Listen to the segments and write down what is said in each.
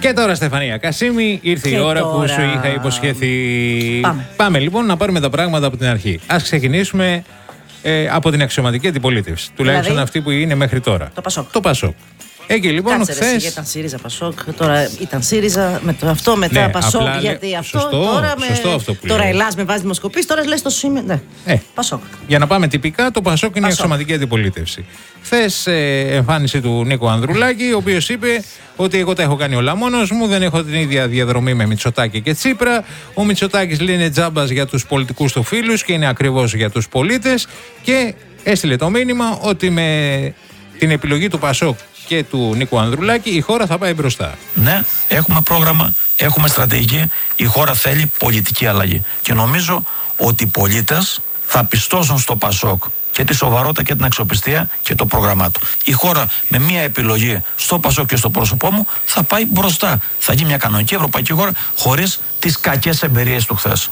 Και τώρα, Στεφανία Κασίμη, ήρθε η ώρα που σου είχα υποσχεθεί. Πάμε λοιπόν να πάρουμε τα πράγματα από την αρχή. Ας ξεκινήσουμε από την αξιωματική αντιπολίτευση. Τουλάχιστον αυτή που είναι μέχρι τώρα. Το Πασόκ. Εκεί λοιπόν χθες. Ήταν ΣΥΡΙΖΑ Πασόκ, τώρα ήταν ΣΥΡΙΖΑ, αυτό μετά Πασόκ. Γιατί αυτό τώρα τώρα Ελλάς με βάση δημοσκοπήσεις, τώρα λες το σημείο. Ναι, Πασόκ. Για να πάμε τυπικά, το Πασόκ είναι η αξιωματική αντιπολίτευση. Χθες εμφάνιση του Νίκο Ανδρουλάκη, ο οποίος είπε ότι εγώ τα έχω κάνει όλα μόνος μου, δεν έχω την ίδια διαδρομή με Μητσοτάκη και Τσίπρα. Ο Μητσοτάκης λέει είναι τζάμπας για τους πολιτικούς του φίλους και είναι ακριβώς για τους πολίτες. Και έστειλε το μήνυμα ότι με την επιλογή του Πασόκ και του Νίκου Ανδρουλάκη η χώρα θα πάει μπροστά. Ναι, έχουμε πρόγραμμα, έχουμε στρατηγική, η χώρα θέλει πολιτική αλλαγή. Και νομίζω ότι οι πολίτες θα πιστώσουν στο Πασόκ και τη σοβαρότητα και την αξιοπιστία και το πρόγραμμά του. Η χώρα με μία επιλογή στο Πασόκ και στο πρόσωπό μου θα πάει μπροστά. Θα γίνει μια κανονική ευρωπαϊκή χώρα χωρίς τις κακές εμπειρίες του χθες.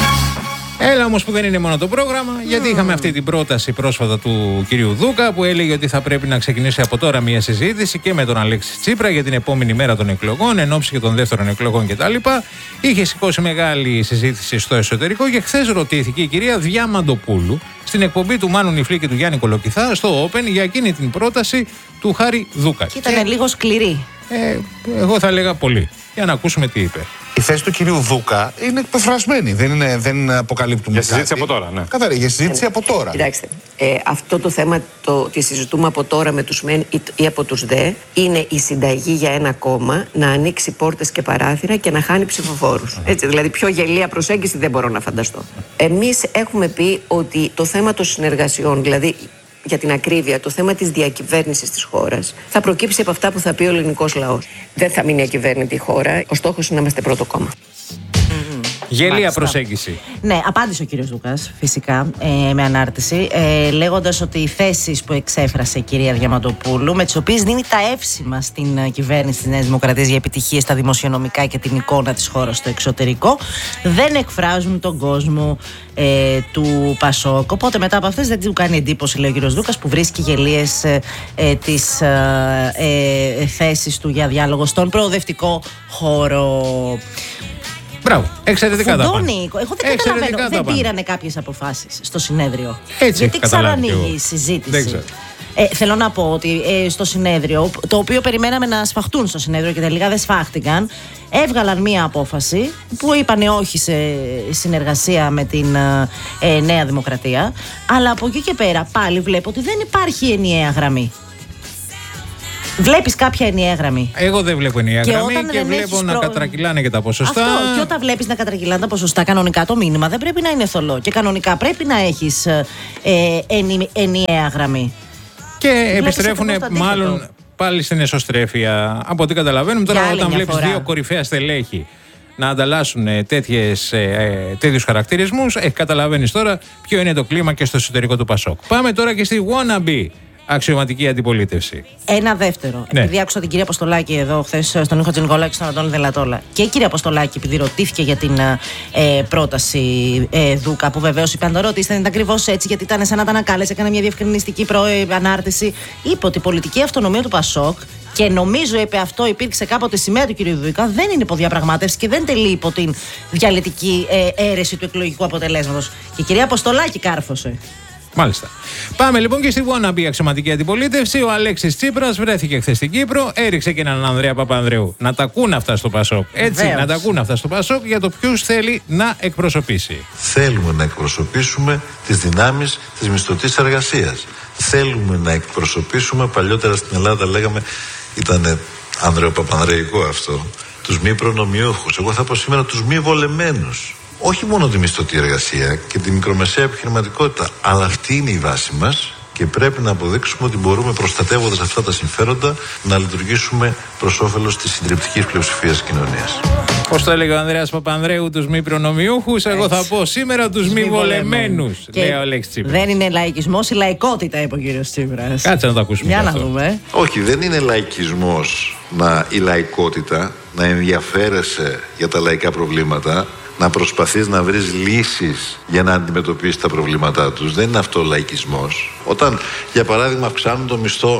Έλα όμως που δεν είναι μόνο το πρόγραμμα, γιατί είχαμε αυτή την πρόταση πρόσφατα του κυρίου Δούκα που έλεγε ότι θα πρέπει να ξεκινήσει από τώρα μια συζήτηση και με τον Αλέξη Τσίπρα για την επόμενη μέρα των εκλογών, εν ώψη και των δεύτερων εκλογών κτλ. Είχε σηκώσει μεγάλη συζήτηση στο εσωτερικό και χθες ρωτήθηκε η κυρία Διαμαντοπούλου στην εκπομπή του Μάνου Νιφλή και του Γιάννη Κολοκυθά στο Open για εκείνη την πρόταση του Χάρη Δούκα. Και ήταν λίγο σκληρή. Εγώ θα έλεγα πολύ. Για να ακούσουμε τι είπε. Η θέση του κυρίου Δούκα είναι εκπεφρασμένη. Δεν αποκαλύπτουμε για συζήτηση από τώρα, ναι. Καθαρή, για συζήτηση από τώρα. Κοιτάξτε, αυτό το θέμα τη συζητούμε από τώρα με τους μεν ή από τους δε. Είναι η συνταγή για ένα κόμμα να ανοίξει πόρτες και παράθυρα και να χάνει ψηφοφόρους. Έτσι, δηλαδή, πιο γελία προσέγγιση δεν μπορώ να φανταστώ. Εμείς έχουμε πει ότι το θέμα των συνεργασιών, δηλαδή για την ακρίβεια, το θέμα της διακυβέρνησης της χώρας θα προκύψει από αυτά που θα πει ο ελληνικός λαός. Δεν θα μείνει ακυβέρνητη η χώρα. Ο στόχος είναι να είμαστε πρώτο κόμμα. Γελία προσέγγιση. Ναι, απάντησε ο κύριος Δούκας, φυσικά, με ανάρτηση, λέγοντας ότι οι θέσεις που εξέφρασε η κυρία Διαμαντοπούλου, με τις οποίες δίνει τα εύσημα στην κυβέρνηση της Νέας Δημοκρατίας για επιτυχίες στα δημοσιονομικά και την εικόνα της χώρας στο εξωτερικό, δεν εκφράζουν τον κόσμο του Πασόκ. Οπότε μετά από αυτές δεν του κάνει εντύπωση, λέει ο κύριος Δούκας, που βρίσκει γελίες τις θέσεις του για διάλογο στον προοδευτικό χώρο. Μπράβο, εξαιρετικά τα πάνε. Εγώ δεν καταλαβαίνω, δεν πήρανε κάποιες αποφάσεις στο συνέδριο. Έτσι, γιατί ξανανοίγει η συζήτηση. Θέλω να πω ότι στο συνέδριο, το οποίο περιμέναμε να σφαχτούν στο συνέδριο και τελικά δεν σφάχτηκαν, έβγαλαν μία απόφαση που είπανε όχι σε συνεργασία με την Νέα Δημοκρατία, αλλά από εκεί και πέρα πάλι βλέπω ότι δεν υπάρχει ενιαία γραμμή. Βλέπεις κάποια ενιαία γραμμή? Εγώ δεν βλέπω ενιαία γραμμή και βλέπω να κατρακυλάνε και τα ποσοστά. Αυτό. Και όταν βλέπεις να κατρακυλάνε τα ποσοστά, κανονικά το μήνυμα δεν πρέπει να είναι θολό. Και κανονικά πρέπει να έχεις ενιαία γραμμή. Και επιστρέφουν μάλλον πάλι στην εσωστρέφεια. Από ό,τι καταλαβαίνουμε τώρα, όταν βλέπεις δύο κορυφαία στελέχη να ανταλλάσσουν τέτοιους χαρακτηρισμούς, καταλαβαίνεις τώρα ποιο είναι το κλίμα και στο εσωτερικό του Πασόκ. Πάμε τώρα και στη wannabe αξιωματική αντιπολίτευση. Ένα δεύτερο. Ναι. Επειδή άκουσα την κυρία Αποστολάκη εδώ χθες στον Νίκο Τζενικολάκη και στον Αντώνη Δελατόλα. Και η κυρία Αποστολάκη, επειδή ρωτήθηκε για την πρόταση Δούκα, που βεβαίως είπε: αν το ρωτήσετε, δεν ήταν ακριβώς έτσι, γιατί ήταν σαν να τα ανακάλεσε, έκανε μια διευκρινιστική ανάρτηση. Είπε ότι η πολιτική αυτονομία του Πασόκ, και νομίζω είπε αυτό, υπήρξε κάποτε σημαία του κυρίου Δούκα, δεν είναι υποδιαπραγμάτευση και δεν τελεί υπό την διαλυτική αίρεση του εκλογικού αποτελέσματος. Και η κυρία Αποστολάκη κάρφωσε. Μάλιστα. Πάμε λοιπόν και στη wannabe αξιωματική αντιπολίτευση. Ο Αλέξης Τσίπρας βρέθηκε χθες στην Κύπρο, έριξε και έναν Ανδρέα Παπανδρεού. Να τα ακούν αυτά στο Πασόκ. Έτσι, να τα ακούν αυτά στο Πασόκ για το ποιους θέλει να εκπροσωπήσει. Θέλουμε να εκπροσωπήσουμε τις δυνάμεις της μισθωτής εργασίας. Θέλουμε να εκπροσωπήσουμε, παλιότερα στην Ελλάδα λέγαμε, ήταν ανδρεοπαπανδρεϊκό αυτό, τους μη προνομιούχους. Εγώ θα πω σήμερα τους μη βολεμένους. Όχι μόνο τη μισθωτή εργασία και τη μικρομεσαία επιχειρηματικότητα, αλλά αυτή είναι η βάση μας και πρέπει να αποδείξουμε ότι μπορούμε, προστατεύοντας αυτά τα συμφέροντα, να λειτουργήσουμε προς όφελος της συντριπτικής πλειοψηφίας της κοινωνίας. Πώς το έλεγε ο Ανδρέας Παπανδρέου, τους μη προνομιούχους, εγώ θα πω σήμερα τους μη βολεμένους. Λέει ο Αλέξης Τσίπρας. Δεν είναι λαϊκισμός, η λαϊκότητα, είπε ο κύριος Τσίπρας. Κάτσε να το ακούσουμε. Για να δούμε. Όχι, δεν είναι λαϊκισμός η λαϊκότητα, να ενδιαφέρεσαι για τα λαϊκά προβλήματα, να προσπαθείς να βρεις λύσεις για να αντιμετωπίσεις τα προβλήματά τους. Δεν είναι αυτό ο λαϊκισμός. Όταν, για παράδειγμα, αυξάνουν το μισθό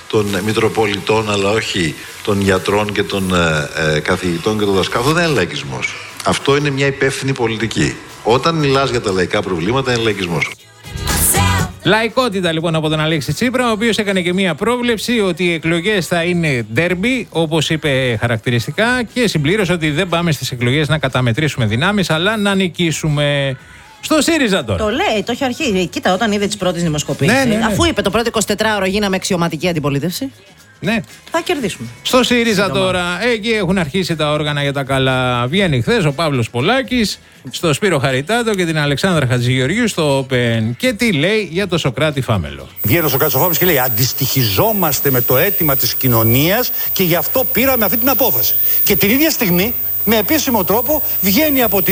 των Μητροπολιτών, αλλά όχι των γιατρών και των καθηγητών και των δασκάλων. Αυτό δεν είναι λαϊκισμός. Αυτό είναι μια υπεύθυνη πολιτική. Όταν μιλάς για τα λαϊκά προβλήματα, είναι λαϊκισμός. Λαϊκότητα λοιπόν από τον Αλέξη Τσίπρα, ο οποίος έκανε και μία πρόβλεψη ότι οι εκλογές θα είναι ντέρμπι, όπως είπε χαρακτηριστικά, και συμπλήρωσε ότι δεν πάμε στις εκλογές να καταμετρήσουμε δυνάμεις, αλλά να νικήσουμε. Στο ΣΥΡΙΖΑ τώρα. Το λέει, το έχει αρχίσει. Κοίτα, όταν είδε τις πρώτες δημοσκοπήσεις, ναι. αφού είπε το πρώτο 24ωρο γίναμε αξιωματική αντιπολίτευση. Ναι. Θα κερδίσουμε. Στο ΣΥΡΙΖΑ τώρα, εκεί έχουν αρχίσει τα όργανα για τα καλά. Βγαίνει χθες ο Παύλος Πολάκης στο Σπύρο Χαριτάτο και την Αλεξάνδρα Χατζηγεωργίου στο Open. Και τι λέει για το Σωκράτη Φάμελο. Βγαίνει ο Σωκράτης Φάμελος και λέει: αντιστοιχιζόμαστε με το αίτημα της κοινωνίας και γι' αυτό πήραμε αυτή την απόφαση. Και την ίδια στιγμή, με επίσημο τρόπο, βγαίνει από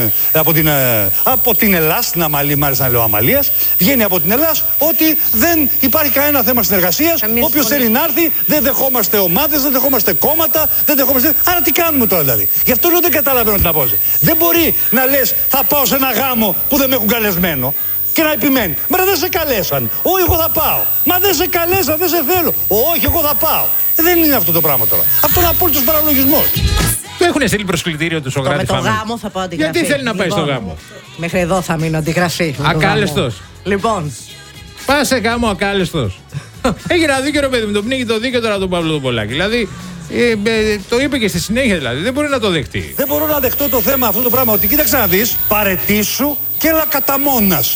την Ελλάς, την Αμαλία, μ' άρεσε να λέω Αμαλίας, βγαίνει από την Ελλάς ότι δεν υπάρχει κανένα θέμα συνεργασίας. Όποιος θέλει να έρθει, δεν δεχόμαστε ομάδες, δεν δεχόμαστε κόμματα, δεν δεχόμαστε. Άρα τι κάνουμε τώρα δηλαδή? Γι' αυτό λέω δεν καταλαβαίνω την απόφαση. Δεν μπορεί να λες θα πάω σε ένα γάμο που δεν με έχουν καλεσμένο και να επιμένει. Μα δεν σε καλέσαν. Όχι, εγώ θα πάω. Μα δεν σε καλέσαν, δεν σε θέλω. Όχι, εγώ θα πάω. Δεν είναι αυτό το πράγμα τώρα. Αυτό είναι απόλυτος παραλογισμός. Του έχουν στείλει προσκλητήριο του Σωκράτη Φάμελο. Με το Φάμελο. γάμο θα πάω αντιγραφή. Γιατί θέλει να πάει στο γάμο? Μέχρι εδώ θα μείνω αντιγραφή. Ακάλεστος. Λοιπόν. Πας σε γάμο ακάλεστος. Έχει ένα δίκιο, ρε παιδί μου, το πνίγει το δίκιο τώρα τον Παύλο τον Πολάκη. Δηλαδή, το είπε και στη συνέχεια, δηλαδή, δεν μπορεί να το δεχτεί. Δεν μπορώ να δεχτώ το θέμα αυτό το πράγμα ότι κοίταξε να δεις, παρετήσου και έλα κατά μόνας.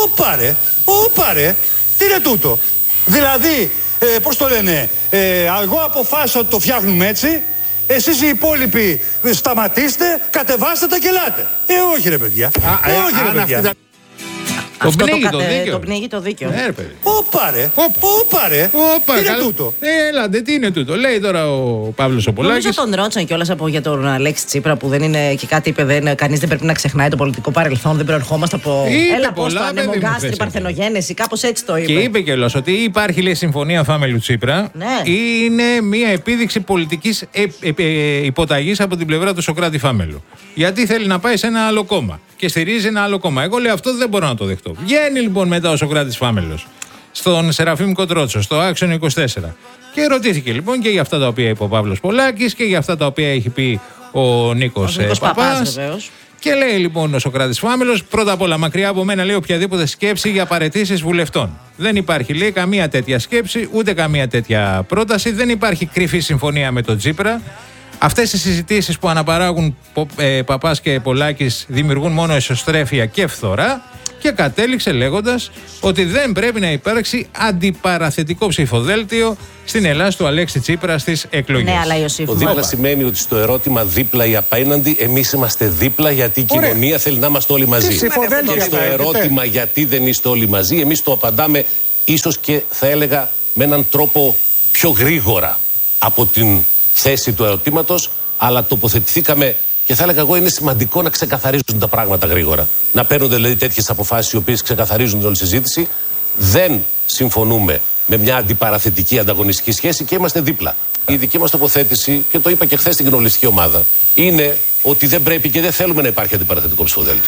Όπαρε, τι είναι τούτο? Δηλαδή, πώς το λένε, εγώ αποφάσισα ότι το φτιάχνουμε έτσι, εσείς οι υπόλοιποι σταματήστε, κατεβάστε τα και ελάτε. Όχι ρε παιδιά. Όχι ρε παιδιά. Το πνίγει το δίκαιο. Ναι, ρε παιδί. Όπαρε. Τι είναι τούτο? Έλατε, τι είναι τούτο? Λέει τώρα ο Παύλος ο Πολάκης. Νομίζω τον ρώτησαν κιόλας για τον Αλέξη Τσίπρα που δεν είναι και κάτι είπε. Κανείς δεν πρέπει να ξεχνάει το πολιτικό παρελθόν. Δεν προερχόμαστε από. Έλα πώ το ανεμογκάστρι, παρθενογένεση. Κάπως έτσι το είπε. Και είπε κιόλας ότι υπάρχει, λέει, συμφωνία Φάμελου Τσίπρα. Ναι. Είναι μια επίδειξη πολιτικής υποταγής από την πλευρά του Σωκράτη Φάμελου. Γιατί θέλει να πάει σε ένα άλλο κόμμα και στηρίζει ένα άλλο κόμμα. Εγώ λέω αυτό δεν μπορώ να το δεχτώ. Βγαίνει λοιπόν μετά ο Σωκράτης Φάμελος στον Σεραφείμ Κοντρότσο, στο Action 24. Και ρωτήθηκε λοιπόν και για αυτά τα οποία είπε ο Παύλος Πολάκης και για αυτά τα οποία έχει πει ο Νίκος Παπάς. Και λέει λοιπόν ο Σωκράτης Φάμελος, πρώτα απ' όλα, μακριά από μένα, λέει, οποιαδήποτε σκέψη για παραιτήσεις βουλευτών. Δεν υπάρχει, λέει, καμία τέτοια σκέψη, ούτε καμία τέτοια πρόταση. Δεν υπάρχει κρυφή συμφωνία με τον Τσίπρα. Αυτές οι συζητήσεις που αναπαράγουν Παπάς και Πολάκης δημιουργούν μόνο εσωστρέφεια και φθορά. Και κατέληξε λέγοντας ότι δεν πρέπει να υπάρξει αντιπαραθετικό ψηφοδέλτιο στην Ελλάδα του Αλέξη Τσίπρα στις εκλογές. Ναι, αλλά Ιωσήφ, το δίπλα σημαίνει ότι στο ερώτημα δίπλα ή απέναντι, εμείς είμαστε δίπλα γιατί η κοινωνία θέλει να είμαστε όλοι μαζί. Και στο ερώτημα γιατί δεν είστε όλοι μαζί, εμείς το απαντάμε ίσως και θα έλεγα με έναν τρόπο πιο γρήγορα από την θέση του ερωτήματος, αλλά τοποθετηθήκαμε. Και θα έλεγα εγώ είναι σημαντικό να ξεκαθαρίζουν τα πράγματα γρήγορα. Να παίρνονται δηλαδή τέτοιες αποφάσεις οι οποίες ξεκαθαρίζουν την όλη συζήτηση. Δεν συμφωνούμε με μια αντιπαραθετική ανταγωνιστική σχέση και είμαστε δίπλα. Η δική μας τοποθέτηση, και το είπα και χθες στην κοινοβουλευτική ομάδα, είναι ότι δεν πρέπει και δεν θέλουμε να υπάρχει αντιπαραθετικό ψηφοδέλτιο.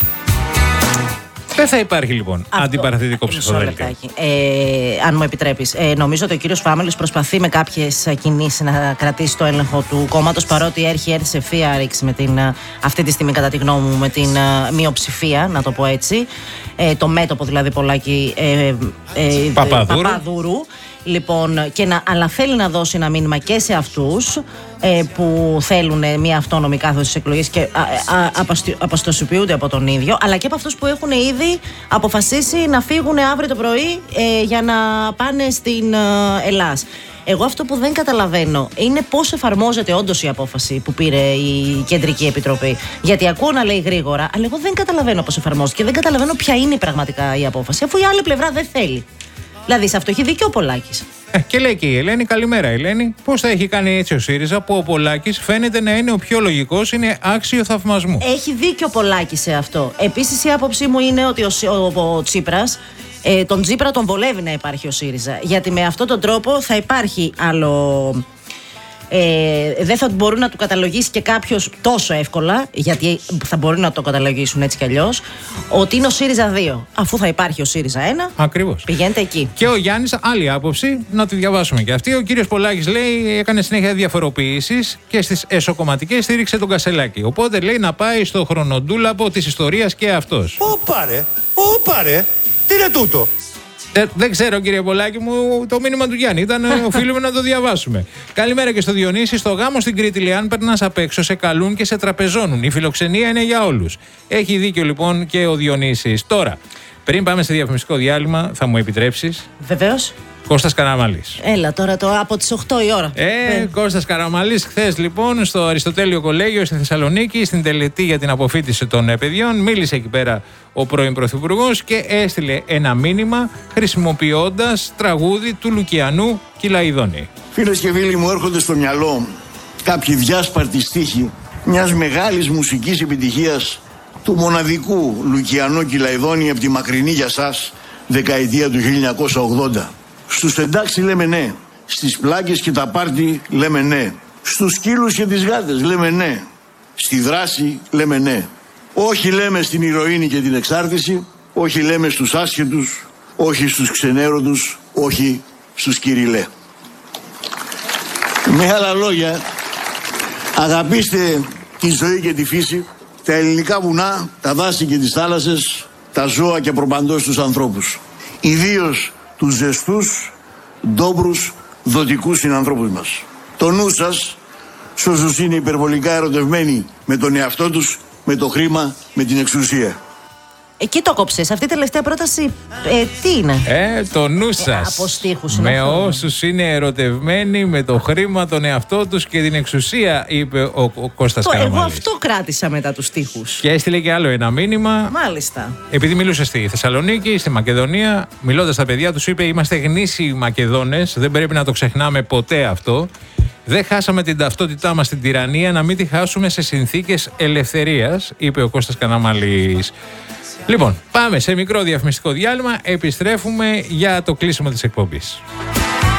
Δεν θα υπάρχει λοιπόν αντιπαραθετικό ψηφοδέλτιο. Αν μου επιτρέπεις. Νομίζω ότι ο κύριος Φάμελος προσπαθεί με κάποιες κινήσεις να κρατήσει το έλεγχο του κόμματος, παρότι έρθει σε ευθεία ρήξη με αυτή τη στιγμή, κατά τη γνώμη μου, με την μειοψηφία, να το πω έτσι. Το μέτωπο δηλαδή Πολάκη Παπαδούρου. Λοιπόν, αλλά θέλει να δώσει ένα μήνυμα και σε αυτούς που θέλουν μια αυτόνομη κάθοδο στις εκλογές και αποστασιοποιούνται από τον ίδιο, αλλά και από αυτούς που έχουν ήδη αποφασίσει να φύγουν αύριο το πρωί για να πάνε στην Ελλάς. Εγώ αυτό που δεν καταλαβαίνω είναι πώς εφαρμόζεται όντως η απόφαση που πήρε η Κεντρική Επιτροπή. Γιατί ακούω να λέει γρήγορα, αλλά εγώ δεν καταλαβαίνω πώς εφαρμόζεται και δεν καταλαβαίνω ποια είναι πραγματικά η απόφαση, αφού η άλλη πλευρά δεν θέλει. Δηλαδή, σε αυτό έχει δίκιο ο Πολάκης. Και λέει και η Ελένη, καλημέρα Ελένη, πώς θα έχει κάνει έτσι ο ΣΥΡΙΖΑ που ο Πολάκης φαίνεται να είναι ο πιο λογικός, είναι άξιο θαυμασμού. Έχει δίκιο ο Πολάκης σε αυτό. Επίσης η άποψή μου είναι ότι ο Τσίπρας, τον Τσίπρα τον βολεύει να υπάρχει ο ΣΥΡΙΖΑ. Γιατί με αυτόν τον τρόπο θα υπάρχει άλλο δεν θα μπορούν να του καταλογίσει και κάποιος τόσο εύκολα, γιατί θα μπορούν να το καταλογίσουν έτσι κι αλλιώς, ότι είναι ο ΣΥΡΙΖΑ 2. Αφού θα υπάρχει ο ΣΥΡΙΖΑ 1, ακριβώς. Πηγαίνετε εκεί. Και ο Γιάννης, άλλη άποψη, να τη διαβάσουμε και αυτή. Ο κύριος Πολάκης λέει: έκανε συνέχεια διαφοροποιήσεις και στις εσωκομματικές στήριξε τον Κασελάκη. Οπότε λέει να πάει στο χρονοτούλαπο της ιστορίας και αυτός. Όπαρε, τι είναι τούτο? Δεν ξέρω, κύριε Πολάκη μου, το μήνυμα του Γιάννη ήταν οφείλουμε να το διαβάσουμε. Καλημέρα και στο Διονύση. Στο γάμο στην Κρήτη, λέει, αν περνάς απ' έξω, σε καλούν και σε τραπεζώνουν. Η φιλοξενία είναι για όλους. Έχει δίκιο λοιπόν και ο Διονύσης. Τώρα, πριν πάμε σε διαφημιστικό διάλειμμα, θα μου επιτρέψεις? Βεβαίως. Κώστας Καραμαλής. Έλα τώρα από τις 8 η ώρα. Κώστας Καραμαλής, χθες λοιπόν στο Αριστοτέλειο Κολέγιο στη Θεσσαλονίκη, στην τελετή για την αποφοίτηση των παιδιών, μίλησε εκεί πέρα ο πρώην Πρωθυπουργός και έστειλε ένα μήνυμα χρησιμοποιώντας τραγούδι του Λουκιανού Κυλαϊδόνη. Φίλες και φίλοι μου, έρχονται στο μυαλό κάποιοι διάσπαρτοι στίχοι μιας μεγάλης μουσικής επιτυχίας του μοναδικού Λουκιανού Κυλαϊδόνη από τη μακρινή για σας δεκαετία του 1980. Στους εντάξει λέμε ναι, στις πλάκες και τα πάρτι λέμε ναι, στους σκύλους και τις γάτες λέμε ναι, στη δράση λέμε ναι. Όχι λέμε στην ηρωίνη και την εξάρτηση, όχι λέμε στους άσχετους, όχι στους ξενέρωτους, όχι στους κυριλέ. Με άλλα λόγια, αγαπήστε τη ζωή και τη φύση, τα ελληνικά βουνά, τα δάση και τις θάλασσες, τα ζώα και προπαντός τους ανθρώπους. Ιδίως τους ζεστούς, ντόμπρους, δοτικούς συνανθρώπους μας. Το νου σας, σε όσους είναι υπερβολικά ερωτευμένοι με τον εαυτό τους, με το χρήμα, με την εξουσία. Εκεί το κόψες. Αυτή η τελευταία πρόταση τι είναι? Το νου σας. Από στίχους είναι με αυτό. όσους είναι ερωτευμένοι με το χρήμα, τον εαυτό τους και την εξουσία, είπε ο Κώστας Καραμαλής. Εγώ αυτό κράτησα μετά τους στίχους. Και έστειλε και άλλο ένα μήνυμα. Μάλιστα. Επειδή μιλούσε στη Θεσσαλονίκη, στη Μακεδονία, μιλώντας στα παιδιά τους, είπε: είμαστε γνήσιοι Μακεδόνες, δεν πρέπει να το ξεχνάμε ποτέ αυτό. Δεν χάσαμε την ταυτότητά μας στην τυραννία, να μην τη χάσουμε σε συνθήκες ελευθερίας, είπε ο Κώστας Καραμαλής. Λοιπόν, πάμε σε μικρό διαφημιστικό διάλειμμα, επιστρέφουμε για το κλείσιμο της εκπομπής.